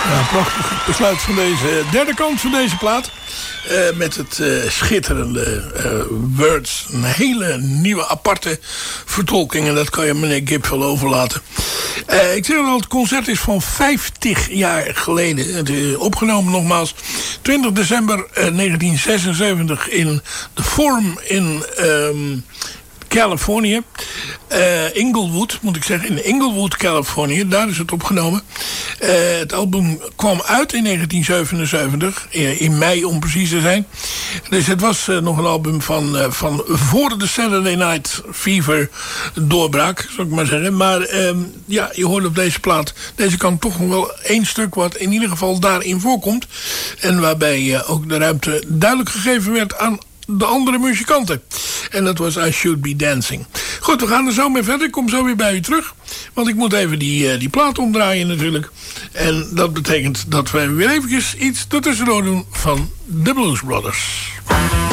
Ja, prachtig besluit van deze derde kant van deze plaat. Met het schitterende Words. Een hele nieuwe aparte vertolking. En dat kan je meneer Gibb wel overlaten. Ik zeg al, het concert is van 50 jaar geleden. Het is opgenomen nogmaals 20 december 1976 in de Forum in Californië. Inglewood, moet ik zeggen. In Inglewood, Californië. Daar is het opgenomen. Het album kwam uit in 1977. In mei om precies te zijn. Dus het was nog een album van voor de Saturday Night Fever doorbraak, zou ik maar zeggen. Maar ja, je hoort op deze plaat. Deze kan toch nog wel één stuk wat in ieder geval daarin voorkomt. En waarbij ook de ruimte duidelijk gegeven werd aan de andere muzikanten. En dat was I Should Be Dancing. Goed, we gaan er zo mee verder. Ik kom zo weer bij u terug. Want ik moet even die plaat omdraaien natuurlijk. En dat betekent dat we weer eventjes iets ertussendoor doen van de Blues Brothers.